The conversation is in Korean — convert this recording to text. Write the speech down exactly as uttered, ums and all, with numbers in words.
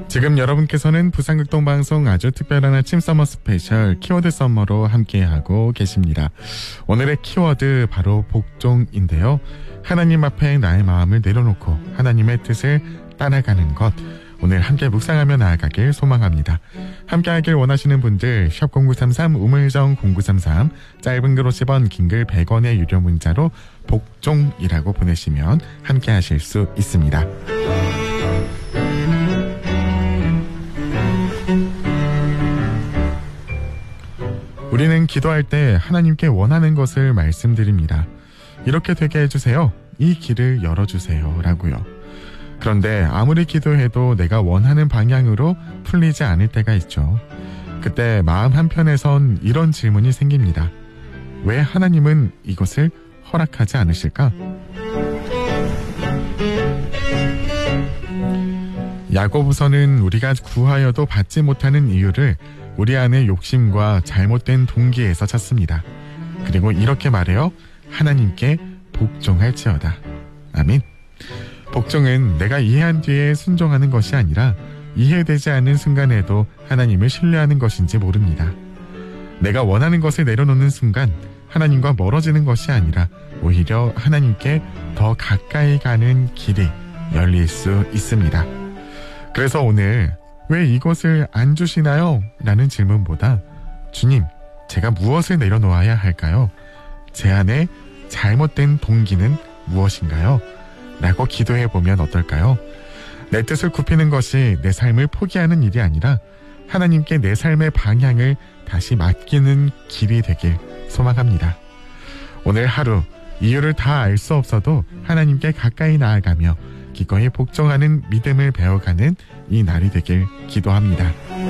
지금 여러분께서는 부산극동방송 아주 특별한 아침 서머 스페셜 키워드 서머로 함께하고 계십니다. 오늘의 키워드 바로 복종인데요. 하나님 앞에 나의 마음을 내려놓고 하나님의 뜻을 따라가는 것, 오늘 함께 묵상하며 나아가길 소망합니다. 함께하길 원하시는 분들 샵 공구삼삼 우물정 공구삼삼, 짧은 글 오십 원, 긴 글 백 원의 유료 문자로 복종이라고 보내시면 함께하실 수 있습니다. 우리는 기도할 때 하나님께 원하는 것을 말씀드립니다. 이렇게 되게 해주세요. 이 길을 열어주세요. 라고요. 그런데 아무리 기도해도 내가 원하는 방향으로 풀리지 않을 때가 있죠. 그때 마음 한편에선 이런 질문이 생깁니다. 왜 하나님은 이것을 허락하지 않으실까? 야고보서는 우리가 구하여도 받지 못하는 이유를 우리 안의 욕심과 잘못된 동기에서 찾습니다. 그리고 이렇게 말해요. 하나님께 복종할지어다. 아멘. 복종은 내가 이해한 뒤에 순종하는 것이 아니라 이해되지 않는 순간에도 하나님을 신뢰하는 것인지 모릅니다. 내가 원하는 것을 내려놓는 순간 하나님과 멀어지는 것이 아니라 오히려 하나님께 더 가까이 가는 길이 열릴 수 있습니다. 그래서 오늘 왜 이것을 안 주시나요? 라는 질문보다 주님, 제가 무엇을 내려놓아야 할까요? 제 안에 잘못된 동기는 무엇인가요? 라고 기도해보면 어떨까요? 내 뜻을 굽히는 것이 내 삶을 포기하는 일이 아니라 하나님께 내 삶의 방향을 다시 맡기는 길이 되길 소망합니다. 오늘 하루 이유를 다 알 수 없어도 하나님께 가까이 나아가며 기꺼이 복종하는 믿음을 배워가는 이 날이 되길 기도합니다.